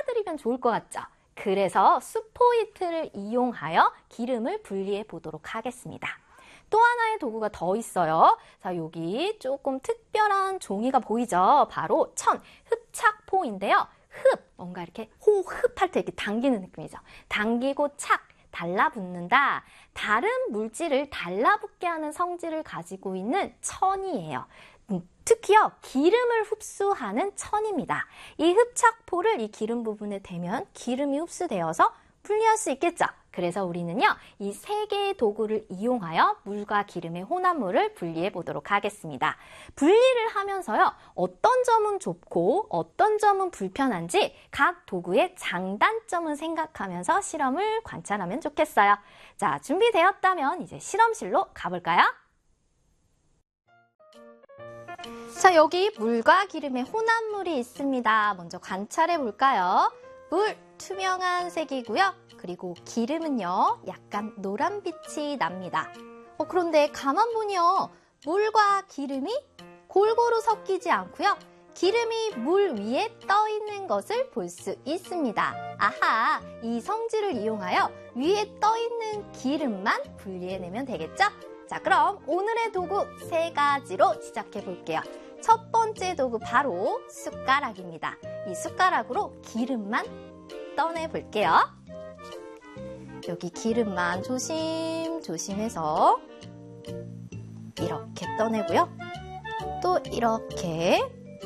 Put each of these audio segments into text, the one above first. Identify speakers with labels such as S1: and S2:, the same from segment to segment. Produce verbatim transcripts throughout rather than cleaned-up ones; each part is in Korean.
S1: 빨아들이면 좋을 것 같죠? 그래서 스포이트를 이용하여 기름을 분리해 보도록 하겠습니다. 또 하나의 도구가 더 있어요. 자, 여기 조금 특별한 종이가 보이죠? 바로 천, 흡착포인데요. 흡, 뭔가 이렇게 호흡할 때 이렇게 당기는 느낌이죠. 당기고 착, 달라붙는다. 다른 물질을 달라붙게 하는 성질을 가지고 있는 천이에요. 특히요, 기름을 흡수하는 천입니다. 이 흡착포를 이 기름 부분에 대면 기름이 흡수되어서 분리할 수 있겠죠? 그래서 우리는요, 이 세 개의 도구를 이용하여 물과 기름의 혼합물을 분리해 보도록 하겠습니다. 분리를 하면서요, 어떤 점은 좋고 어떤 점은 불편한지 각 도구의 장단점을 생각하면서 실험을 관찰하면 좋겠어요. 자, 준비되었다면 이제 실험실로 가볼까요? 자, 여기 물과 기름의 혼합물이 있습니다. 먼저 관찰해 볼까요? 물, 투명한 색이고요. 그리고 기름은요, 약간 노란빛이 납니다. 어, 그런데 가만 보니요, 물과 기름이 골고루 섞이지 않고요. 기름이 물 위에 떠 있는 것을 볼 수 있습니다. 아하, 이 성질을 이용하여 위에 떠 있는 기름만 분리해내면 되겠죠? 자, 그럼 오늘의 도구 세 가지로 시작해 볼게요. 첫 번째 도구 바로 숟가락입니다. 이 숟가락으로 기름만 떠내 볼게요. 여기 기름만 조심조심해서 이렇게 떠내고요. 또 이렇게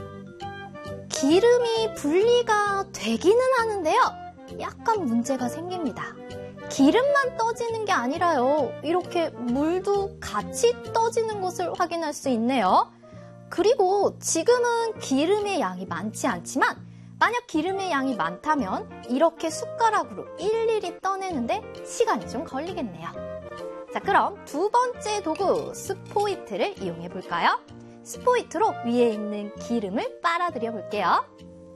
S1: 기름이 분리가 되기는 하는데요. 약간 문제가 생깁니다. 기름만 떠지는 게 아니라요. 이렇게 물도 같이 떠지는 것을 확인할 수 있네요. 그리고 지금은 기름의 양이 많지 않지만 만약 기름의 양이 많다면 이렇게 숟가락으로 일일이 떠내는데 시간이 좀 걸리겠네요. 자, 그럼 두 번째 도구 스포이트를 이용해 볼까요? 스포이트로 위에 있는 기름을 빨아들여 볼게요.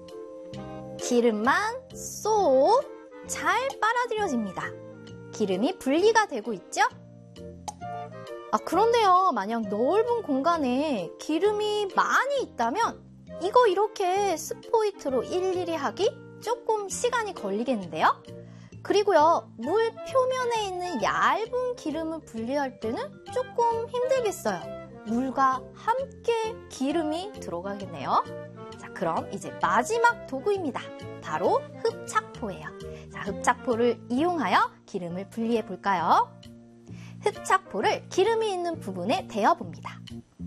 S1: 기름만 쏙 잘 빨아들여집니다. 기름이 분리가 되고 있죠? 아, 그런데요, 만약 넓은 공간에 기름이 많이 있다면 이거 이렇게 스포이트로 일일이 하기 조금 시간이 걸리겠는데요? 그리고요, 물 표면에 있는 얇은 기름을 분리할 때는 조금 힘들겠어요. 물과 함께 기름이 들어가겠네요. 자, 그럼 이제 마지막 도구입니다. 바로 흡착포예요. 자, 흡착포를 이용하여 기름을 분리해 볼까요? 흡착포를 기름이 있는 부분에 대어봅니다.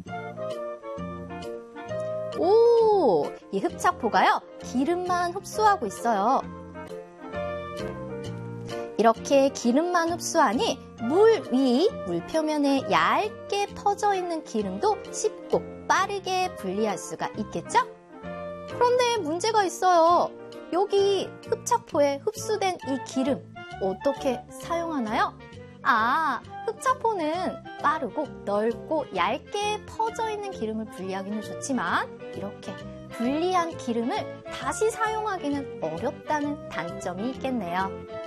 S1: 오, 이 흡착포가요, 기름만 흡수하고 있어요. 이렇게 기름만 흡수하니 물 위, 물 표면에 얇게 퍼져 있는 기름도 쉽고 빠르게 분리할 수가 있겠죠? 그런데 문제가 있어요. 여기 흡착포에 흡수된 이 기름 어떻게 사용하나요? 아, 흡착포는 빠르고 넓고 얇게 퍼져 있는 기름을 분리하기는 좋지만 이렇게 분리한 기름을 다시 사용하기는 어렵다는 단점이 있겠네요.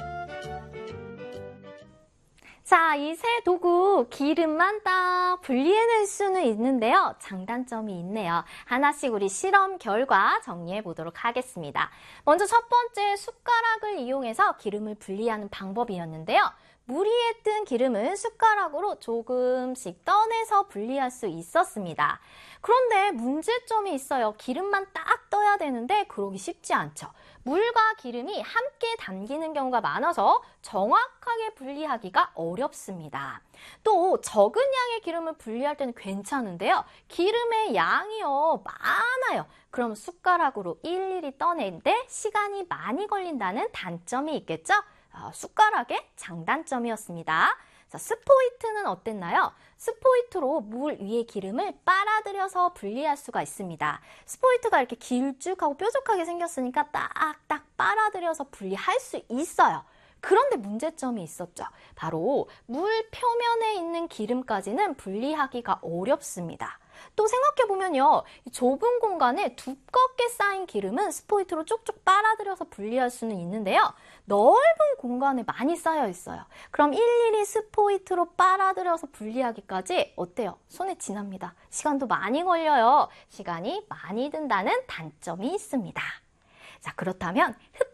S1: 자, 이 세 도구 기름만 딱 분리해낼 수는 있는데요. 장단점이 있네요. 하나씩 우리 실험 결과 정리해 보도록 하겠습니다. 먼저 첫 번째 숟가락을 이용해서 기름을 분리하는 방법이었는데요. 물 위에 뜬 기름은 숟가락으로 조금씩 떠내서 분리할 수 있었습니다. 그런데 문제점이 있어요. 기름만 딱 떠야 되는데 그러기 쉽지 않죠. 물과 기름이 함께 담기는 경우가 많아서 정확하게 분리하기가 어렵습니다. 또 적은 양의 기름을 분리할 때는 괜찮은데요. 기름의 양이요, 많아요. 그럼 숟가락으로 일일이 떠내는데 시간이 많이 걸린다는 단점이 있겠죠? 어, 숟가락의 장단점이었습니다. 자, 스포이트는 어땠나요? 스포이트로 물 위에 기름을 빨아들여서 분리할 수가 있습니다. 스포이트가 이렇게 길쭉하고 뾰족하게 생겼으니까 딱딱 빨아들여서 분리할 수 있어요. 그런데 문제점이 있었죠. 바로 물 표면에 있는 기름까지는 분리하기가 어렵습니다. 또 생각해보면요, 좁은 공간에 두껍게 쌓인 기름은 스포이트로 쪽쪽 빨아들여서 분리할 수는 있는데요, 넓은 공간에 많이 쌓여 있어요. 그럼 일일이 스포이트로 빨아들여서 분리하기까지 어때요? 손에 지납니다. 시간도 많이 걸려요. 시간이 많이 든다는 단점이 있습니다. 자, 그렇다면